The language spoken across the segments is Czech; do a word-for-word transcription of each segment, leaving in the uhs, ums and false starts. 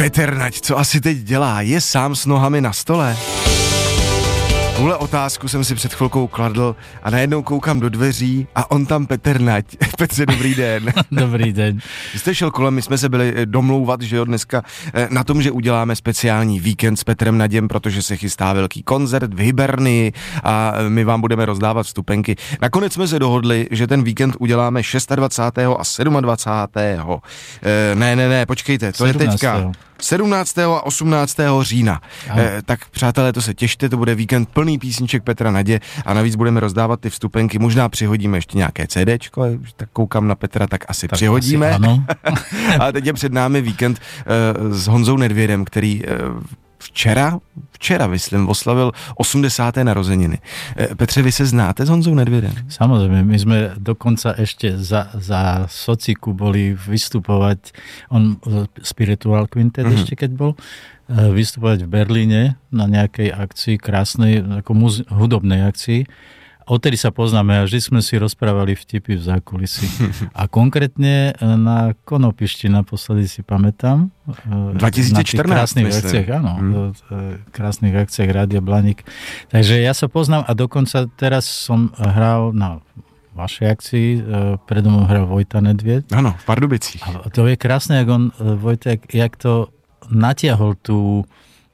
Petr Nať, co asi teď dělá? Je sám s nohami na stole? Tuhle otázku jsem si před chvilkou kladl a najednou koukám do dveří a on tam Petr Nať. Petře, dobrý den. Dobrý den. Vy jste šel kolem, my jsme se byli domlouvat, že jo, dneska na tom, že uděláme speciální víkend s Petrem Naděm, protože se chystá velký koncert v Hybernii a my vám budeme rozdávat vstupenky. Nakonec jsme se dohodli, že ten víkend uděláme dvacátého šestého a dvacátého sedmého E, ne, ne, ne, počkejte, to sedmnáctého je teďka. sedmnáctého a osmnáctého října. E, tak přátelé, to se těšte, to bude víkend plný písniček Petra Nadě a navíc budeme rozdávat ty vstupenky. Možná přihodíme ještě nějaké CDčko, tak koukám na Petra, tak asi tak přihodíme. Asi ano. A teď je před námi víkend e, s Honzou Nedvědem, který e, včera, včera, myslím, oslavil osmdesáté narozeniny. E, Petře, vy se znáte s Honzou Nedvědem? Samozrejme, my sme dokonca ešte za, za Sociku boli vystupovať, on Spiritual Quintet mm-hmm. ešte keď bol, vystupovať v Berlíne na nejakej akcii, krásnej, ako muz- hudobnej akcii. Odtedy sa poznáme a vždy sme si rozprávali vtipy v zákulisí. A konkrétne na Konopišti naposledy si pamätám. dvetisícštrnásť, na krásnych akciách, áno. Hmm. Krásnych akciách Rádia Blaník. Takže ja sa poznám a dokonca teraz som hral na vašej akcii, predo mnou hral Vojta Nedvied. Áno, v Pardubicích. A to je krásne, jak on, Vojta, jak, jak to natiahol tú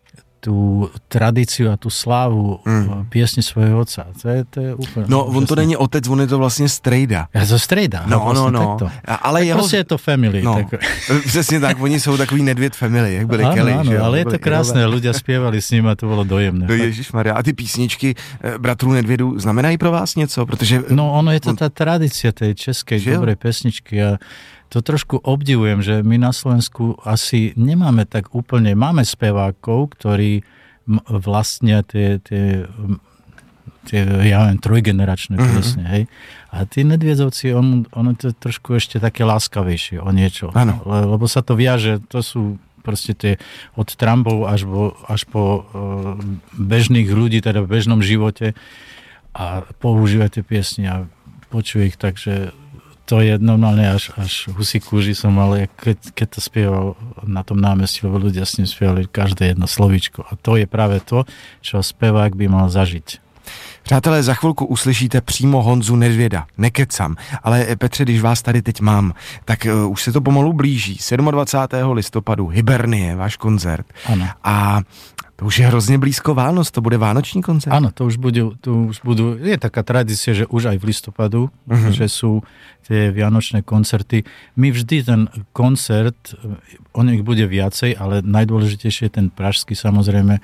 tú tradíciu a tú slávu mm. piesne svojho otca. To je, to je úplne... No, on to není otec, on je to vlastně strejda. Ja to strejda. No, vlastne no, no. Ale tak jeho... prostě je to family. No, tak... přesně tak, oni jsou takový Nedvěd family, jak byli áno, Kelly. Áno, že? ale je to krásné, ľudia spievali s ním a to bolo dojemné. No, ježišmarja, a ty písničky bratrů Nedvědů znamenají pro vás něco? Protože... No, ono je to tá tradícia tej českej dobrej pesničky a to trošku obdivujem, že my na Slovensku asi nemáme tak úplne, máme spevákov, ktorí vlastne tie, tie, tie ja viem, trojgeneračné mm-hmm. piesne, hej. A tí Nedviedovci, on, on je to trošku ešte také láskavejšie o niečo. Áno. Le, lebo sa to viaže, to sú proste tie od Trambov až po, až po uh, bežných ľudí, teda v bežnom živote a používate piesne a počuje ich, takže to je normálne až, až husí kúži som mal, keď, keď to spieval na tom námestí, lebo ľudia s ním spievali každé jedno slovíčko. A to je práve to, čo spevák by mal zažiť. Přátelé, za chvilku uslyšíte přímo Honzu Nedvěda, nekecam, ale Petře, když vás tady teď mám, tak uh, už se to pomalu blíží, dvacátého sedmého listopadu, Hybernie, váš koncert. Ano. A to už je hrozně blízko Vánoc, to bude vánoční koncert. Áno, to už budú, to už budú, je taká tradícia, že už aj v listopadu, uh-huh. že sú tie vianočné koncerty. My vždy ten koncert, on ich bude viacej, ale najdôležitejšie je ten pražský, samozrejme.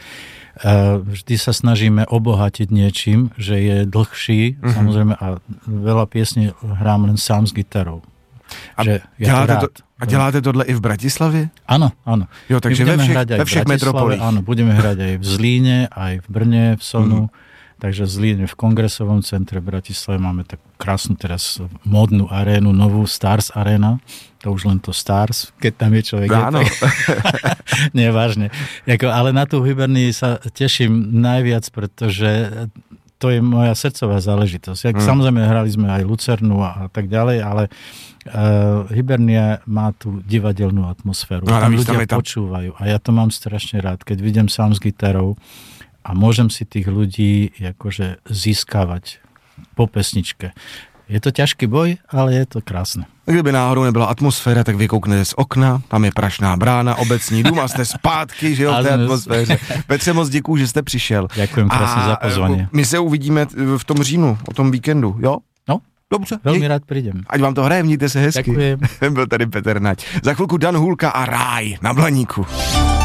Vždy sa snažíme obohatiť niečím, že je dlhší, uh-huh. samozrejme, a veľa piesní hrám len sám s gitarou. A děláte, to, a děláte tohle i v Bratislavě? Ano, ano. Jo, takže ve všech, ve všech metropolích. Áno, budeme hrať aj v Zlíne, aj v Brne, v Sonu. Mm. Takže v Zlíne v Kongresovom centre v Bratislave máme tak krásnu teraz módnu arénu, novú Stars Arena. To už len to Stars, keď tam je človek. Áno. Nie, vážne. Jako, ale na tú Hybernii sa teším najviac, pretože to je moja srdcová záležitosť. Jak, mm. Samozrejme, hrali sme aj Lucernu a, a tak ďalej, ale uh, Hybernia má tú divadelnú atmosféru. No, tam ľudia tam tam... počúvajú. A ja to mám strašne rád, keď vidím sám s gitarou a môžem si tých ľudí akože získavať po pesničke. Je to ťažký boj, ale je to krásne. Kdyby náhodou nebyla atmosféra, tak vykouknete z okna, tam je Prašná brána, obecní dům a jste zpátky, že jo, v té atmosféře. Petře, moc děkuju, že jste přišel. Ďakujem krásne za pozvanie. My se uvidíme v tom říjnu, o tom víkendu, jo? No, dobře. Velmi rád přijdem. Ať vám to hraje, mějte se hezky. Ďakujem. Byl tady Petr Nať. Za chvilku Dan Hůlka a Ráj na Blaníku.